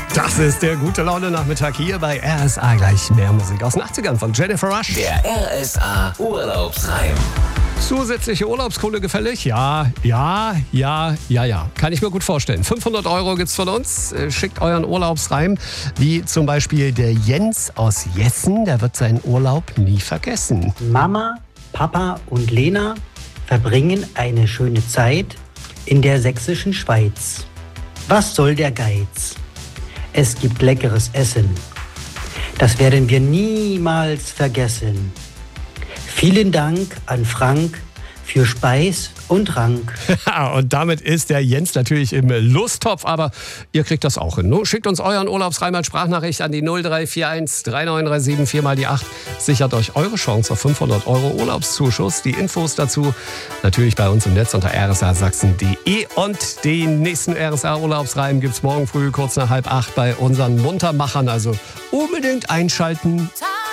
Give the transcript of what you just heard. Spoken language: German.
Das ist der gute Laune-Nachmittag hier bei RSA. Gleich mehr Musik aus den 80ern von Jennifer Rush. Der RSA Urlaubsreim. Zusätzliche Urlaubskohle gefällig? Ja. Kann ich mir gut vorstellen. 500 € gibt's von uns. Schickt euren Urlaubsreim. Wie zum Beispiel der Jens aus Jessen. Der wird seinen Urlaub nie vergessen. Mama, Papa und Lena verbringen eine schöne Zeit in der sächsischen Schweiz. Was soll der Geiz? Es gibt leckeres Essen. Das werden wir niemals vergessen. Vielen Dank an Frank für Speis und Trank. Und damit ist der Jens natürlich im Lusttopf, aber ihr kriegt das auch hin. Schickt uns euren Urlaubsreim als Sprachnachricht an die 0341 3937 4 mal die 8. Sichert euch eure Chance auf 500 € Urlaubszuschuss. Die Infos dazu natürlich bei uns im Netz unter rsasachsen.de. Und den nächsten RSA-Urlaubsreim gibt's morgen früh kurz nach 7:30 bei unseren Muntermachern. Also unbedingt einschalten.